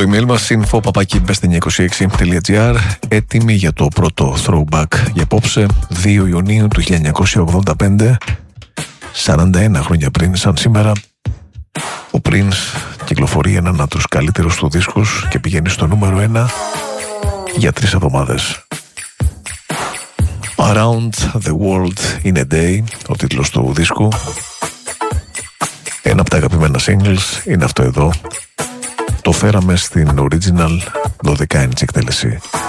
Το email μας info@best926.gr. Έτοιμοι για το πρώτο throwback για απόψε, 2 Ιουνίου του 1985. 41 χρόνια πριν, σαν σήμερα, ο Prince κυκλοφορεί έναν από τους καλύτερους του δίσκους και πηγαίνει στο νούμερο 1 για 3 εβδομάδες. Around the World in a Day, ο τίτλος του δίσκου. Ένα από τα αγαπημένα singles είναι αυτό εδώ. Το φέραμε στην original 12 inch εκτέλεση.